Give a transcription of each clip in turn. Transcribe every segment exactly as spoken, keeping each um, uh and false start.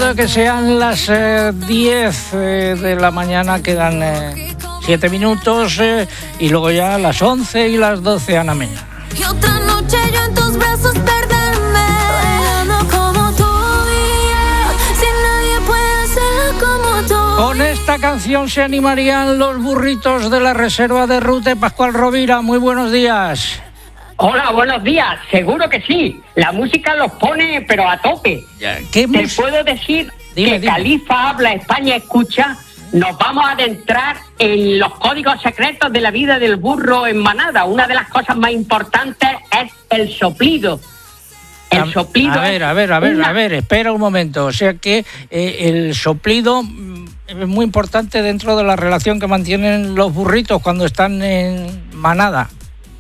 de que sean las eh, diez eh, de la mañana, quedan eh, siete minutos eh, y luego ya las once y las doce, Ana Mena. Y otra noche yo en tus brazos perderme, bailando como tú y yo, si nadie puede hacerlo como tú. Con esta canción se animarían los burritos de la reserva de Rute. Pascual Rovira, muy buenos días. Hola, buenos días. Seguro que sí. La música los pone, pero a tope. ¿Qué Te mus- puedo decir Dime, que dime. Califa habla, España escucha. Nos vamos a adentrar en los códigos secretos de la vida del burro en manada. Una de las cosas más importantes es el soplido. El A- soplido. A ver, a ver, a ver, una- a ver, espera un momento. O sea que eh, el soplido mm, es muy importante dentro de la relación que mantienen los burritos cuando están en manada.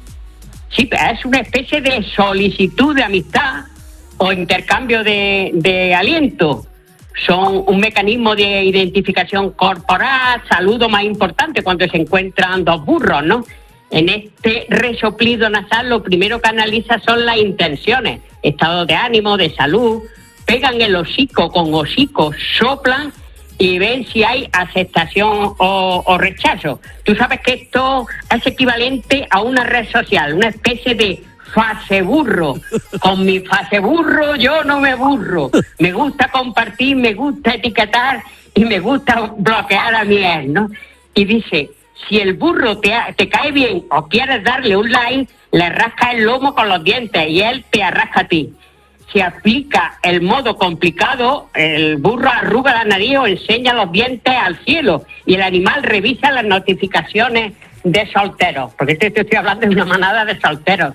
Sí, es una especie de solicitud de amistad o intercambio de, de aliento. Son un mecanismo de identificación corporal, saludo más importante cuando se encuentran dos burros, ¿no? En este resoplido nasal lo primero que analiza son las intenciones, estado de ánimo, de salud, pegan el hocico con hocico, soplan y ven si hay aceptación o, o rechazo. Tú sabes que esto es equivalente a una red social, una especie de faseburro. Con mi faseburro yo no me burro. Me gusta compartir, me gusta etiquetar y me gusta bloquear a mi ex, ¿no? Y dice, si el burro te, te cae bien o quieres darle un like, le rasca el lomo con los dientes y él te arrasca a ti. Si aplica el modo complicado, el burro arruga la nariz o enseña los dientes al cielo y el animal revisa las notificaciones de solteros, porque te, te estoy hablando de una manada de solteros.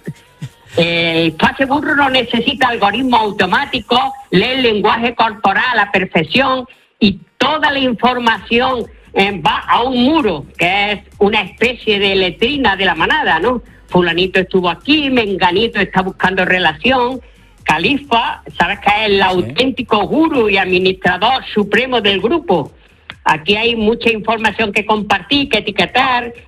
El fase burro no necesita algoritmo automático, lee el lenguaje corporal a la perfección y toda la información eh, va a un muro, que es una especie de letrina de la manada, ¿no? Fulanito estuvo aquí, menganito está buscando relación. Califa, sabes que es el auténtico gurú y administrador supremo del grupo. Aquí hay mucha información que compartir, que etiquetar